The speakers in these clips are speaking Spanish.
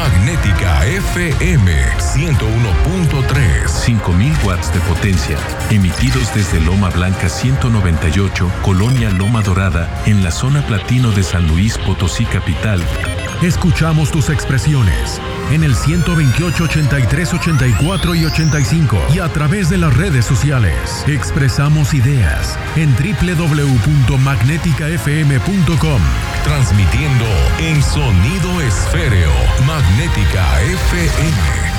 Magnética FM 101.3. 5000 watts de potencia, emitidos desde Loma Blanca 198, Colonia Loma Dorada, en la zona platino de San Luis Potosí capital. Escuchamos tus expresiones en el 128, 83, 84 y 85 y a través de las redes sociales. Expresamos ideas en www.magneticafm.com. Transmitiendo en sonido esféreo. Magnética FM.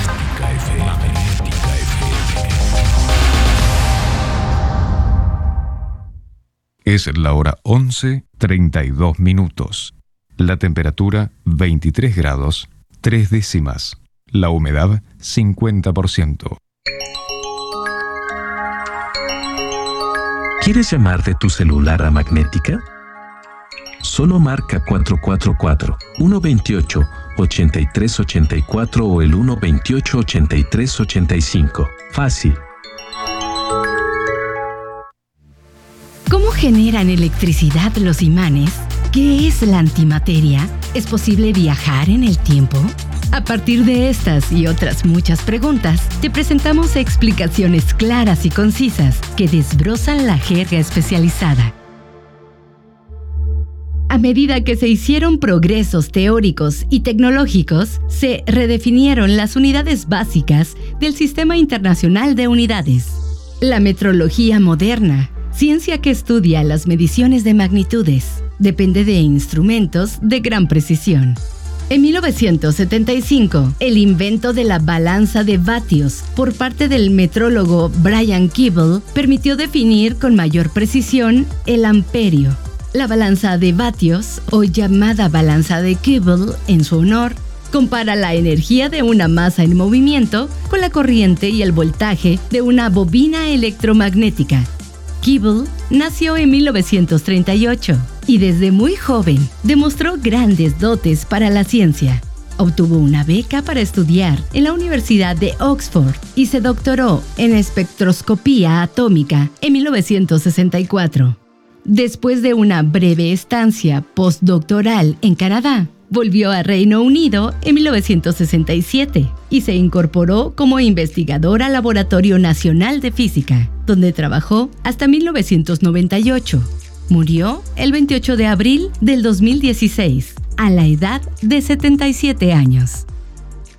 Es la hora 11:32. La temperatura 23 grados, 3 décimas. La humedad 50%. ¿Quieres llamar de tu celular a Magnética? Solo marca 444-128-8384 o el 128-8385. Fácil. ¿Cómo generan electricidad los imanes? ¿Qué es la antimateria? ¿Es posible viajar en el tiempo? A partir de estas y otras muchas preguntas, te presentamos explicaciones claras y concisas que desbrozan la jerga especializada. A medida que se hicieron progresos teóricos y tecnológicos, se redefinieron las unidades básicas del Sistema Internacional de Unidades. La metrología moderna, ciencia que estudia las mediciones de magnitudes, depende de instrumentos de gran precisión. En 1975, el invento de la balanza de vatios por parte del metrólogo Brian Keeble permitió definir con mayor precisión el amperio. La balanza de vatios, o llamada balanza de Keeble en su honor, compara la energía de una masa en movimiento con la corriente y el voltaje de una bobina electromagnética. Keeble nació en 1938 y desde muy joven demostró grandes dotes para la ciencia. Obtuvo una beca para estudiar en la Universidad de Oxford y se doctoró en espectroscopía atómica en 1964. Después de una breve estancia postdoctoral en Canadá, volvió a Reino Unido en 1967 y se incorporó como investigador al Laboratorio Nacional de Física, donde trabajó hasta 1998. Murió el 28 de abril del 2016, a la edad de 77 años.